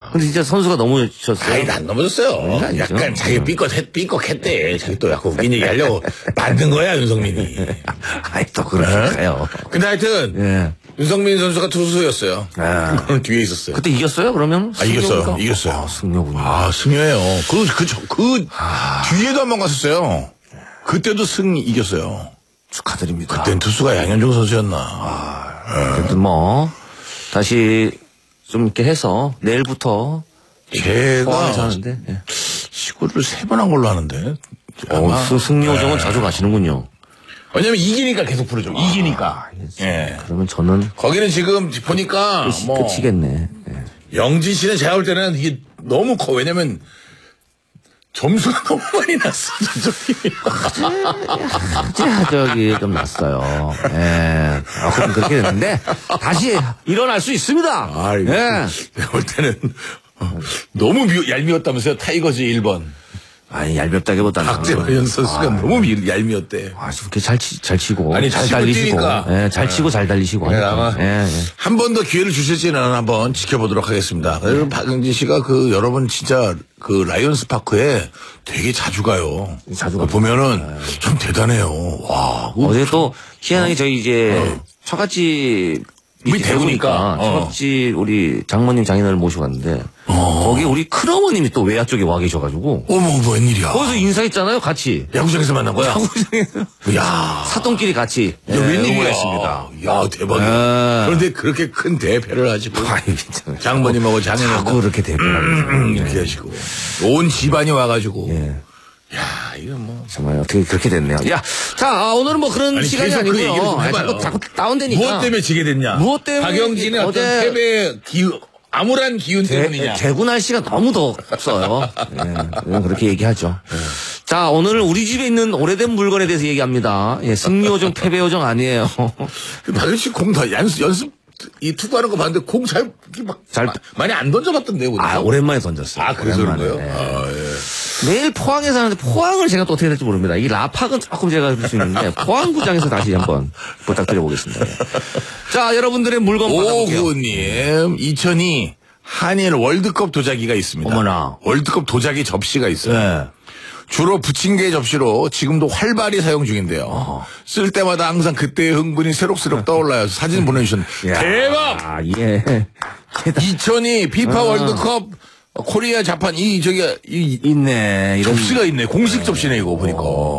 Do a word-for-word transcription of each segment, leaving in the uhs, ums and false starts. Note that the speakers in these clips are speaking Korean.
근데 진짜 선수가 넘어졌어요. 아니, 안 넘어졌어요. 약간 자기 삐걱했, 삐걱했대. 자기 또 약간 웃긴 얘기 하려고 만든 거야, 윤성민이. 아이, 또 그러니까요. 근데 하여튼, 예. 윤성민 선수가 투수였어요. 아. 뒤에 있었어요. 그때 이겼어요, 그러면? 아, 이겼어요. 승려입니까? 이겼어요. 아, 승려군요. 아, 승려예요. 그, 그, 저, 그, 아. 뒤에도 한 번 갔었어요. 그때도 승 이겼어요. 축하드립니다. 그땐 투수가 양현종 선수였나. 아, 그래도 뭐, 다시 좀 이렇게 해서 내일부터 제가 포항에서 하는데. 예. 시구를 세 번 한 걸로 아는데. 어, 수- 승려호정은 네. 자주 가시는군요. 왜냐면 이기니까 계속 부르죠. 이기니까. 예. 그러면 저는 거기는 지금 보니까 끝이, 뭐 끝이겠네. 예. 영진 씨는 제가 볼 때는 이게 너무 커. 왜냐면 점수가 너무 많이 났어. 이제 저기 좀 났어요. 예. 아무튼 그렇게 됐는데 다시 일어날 수 있습니다. 아, 이거 예. 내가 볼 때는 어, 너무 미, 얄미웠다면서요. 타이거즈 일 번. 아니 얄밉다기보다는 박재환 선수가 아, 너무 미, 얄미웠대. 아, 그렇게 잘, 치, 잘 치고. 아니, 잘 치고 달리시고. 뛰니까. 예, 잘 치고 잘 달리시고. 네, 하니까. 아마 예, 예. 한 번 더 기회를 주실지는 한번 지켜보도록 하겠습니다. 그리고 박영진 씨가 그 여러분 진짜 그 라이온스 파크에 되게 자주 가요. 자주 가요. 보면은 좀 대단해요. 와. 어제 또 희한하게 저희 이제 처갓집 우리 대구니까. 어. 처갓집 우리 장모님 장인어를 모시고 갔는데 거기 우리 큰어머님이 또 외야 쪽에 와 계셔가지고 어머, 뭐 웬일이야. 거기서 인사했잖아요, 같이. 야구장에서 만난 거야? 야구장에서. 야. 사돈끼리 같이. 야, 웬일이야. 응원했습니다. 야, 대박이야. 아. 그런데 그렇게 큰 대패를 하시고. 아이, 괜찮아요. 장모님하고 장인하고. 자꾸 그렇게 대표를 음, 이렇게 하시고. 온 집안이 와가지고. 예. 야, 이거 뭐. 정말 어떻게 그렇게 됐네요. 야, 자, 아, 오늘은 뭐 그런 아니, 시간이 계속 그 얘기를 아니고요. 좀 아니, 해봐요. 자꾸, 자꾸 다운되니까. 무엇 때문에 지게 됐냐? 무엇 때문에 박영진의 어떤 어제- 패배의 기운, 암울한 기운 때문이냐? 대, 대구 날씨가 너무 덥어요. 예, 그렇게 얘기하죠. 예. 자, 오늘은 우리 집에 있는 오래된 물건에 대해서 얘기합니다. 예, 승리요정, 패배요정 아니에요. 박영 씨 공 다 연습, 연습, 이 투구하는 거 봤는데 공 잘, 이렇게 막, 잘- 마- 많이 안 던져봤던데요, 아, 오랜만에 던졌어요. 아, 그래서 그런 오랜만에. 거예요? 예. 아, 예. 매일 포항에 사는데 포항을 제가 또 어떻게 될지 모릅니다. 이 라팍은 조금 제가 할 수 있는데 포항구장에서 다시 한번 부탁드려보겠습니다. 예. 자, 여러분들의 물건 받아볼게요. 오구님, 이천이 한일 월드컵 도자기가 있습니다. 어머나. 월드컵 도자기 접시가 있어요. 예. 주로 부침개 접시로 지금도 활발히 사용 중인데요. 쓸 때마다 항상 그때의 흥분이 새록새록 떠올라요. 사진 보내주셨는데. 야, 대박! 예. 이천이 피파 아. 월드컵 코리아 자판 이 저기 이 있네. 이런 접시가 있네. 공식 접시네 이거 보니까.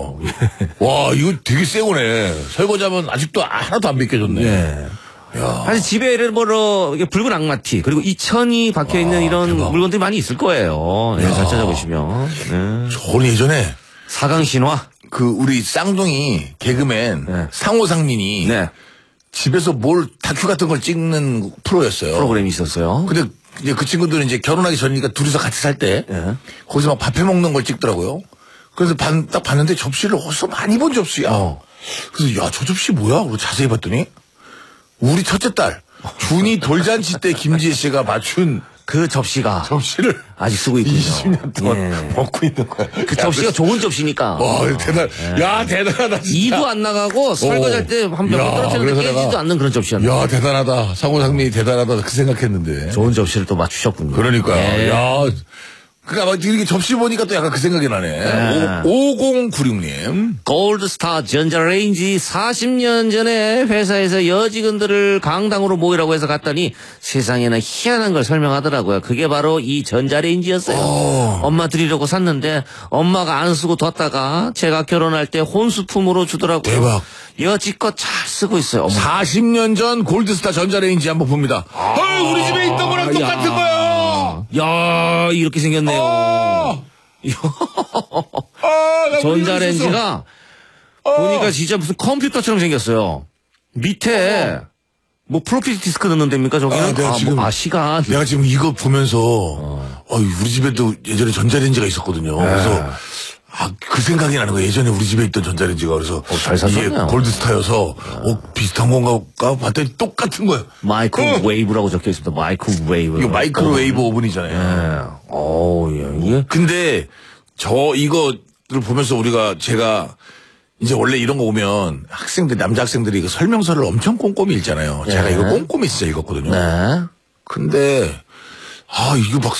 와 이거 되게 새 거네. 설거지하면 아직도 하나도 안 벗겨졌네. 예. 사실 집에 예를 들어 이게 붉은 악마티 그리고 이천이 박혀 있는 이런 대박. 물건들이 많이 있을 거예요. 예, 잘 찾아보시면. 예. 저는 예전에 사강 신화. 그 우리 쌍둥이 개그맨 네. 상호상민이 네. 집에서 뭘 다큐 같은 걸 찍는 프로였어요. 프로그램이 있었어요. 근데 이제 그 친구들은 이제 결혼하기 전이니까 둘이서 같이 살 때 예. 거기서 막 밥해 먹는 걸 찍더라고요. 그래서 반- 딱 봤는데 접시를 어디서 많이 본 접시야. 어. 그래서 야 저 접시 뭐야? 그리고 자세히 봤더니 우리 첫째 딸 준이 돌잔치 때 김지혜 씨가 맞춘 그 접시가 접시를 아직 쓰고 있군요. 이십 년 동안 예. 먹고 있는 거야. 그 접시가 좋은 접시니까. 와 대단. 야 대단하다 진짜. 이도 안 나가고 설거지할 때 한 몇 번 야, 떨어뜨렸는데 그래서 깨지도 내가- 않는 그런 접시였나. 야 대단하다. 상호상민이 대단하다 그 생각했는데. 좋은 접시를 또 맞추셨군요. 그러니까 예. 야. 그니까 막 이렇게 접시 보니까 또 약간 그 생각이 나네. 네. 오공구육님. 골드스타 전자레인지 사십 년 전에 회사에서 여직원들을 강당으로 모이라고 해서 갔더니 세상에는 희한한 걸 설명하더라고요. 그게 바로 이 전자레인지였어요. 엄마 드리려고 샀는데 엄마가 안 쓰고 뒀다가 제가 결혼할 때 혼수품으로 주더라고요. 대박. 여지껏 잘 쓰고 있어요. 어머. 사십 년 전 골드스타 전자레인지 한번 봅니다. 아, 우리 집에 있던 거랑 야. 똑같은 거야. 야, 이렇게 생겼네요. 아, 아, 나 우리 집에 있었어. 전자레인지가 보니까 진짜 무슨 컴퓨터처럼 생겼어요. 밑에 뭐 플로피 디스크 넣는 데입니까 저기는? 아, 내가 아, 지금- 뭐, 아 시간. 내가 지금 이거 보면서 어. 우리 집에도 예전에 전자레인지가 있었거든요. 그래서 아, 그 생각이 나는 거예요. 예전에 우리 집에 있던 전자레인지가. 그래서 잘 이게 샀었네요. 골드스타여서 어, 비슷한 건가 봤더니 똑같은 거예요. 마이크로웨이브라고 적혀 있습니다. 마이크로웨이브. 이거 마이크로웨이브 오븐이잖아요. 예. 어우, 예, 이게 근데 저 이거를 보면서 우리가 제가 이제 원래 이런 거 보면 학생들 남자 학생들이 그 설명서를 엄청 꼼꼼히 읽잖아요. 제가 예. 이거 꼼꼼히 진짜 읽었거든요. 네. 근데 아 이거 막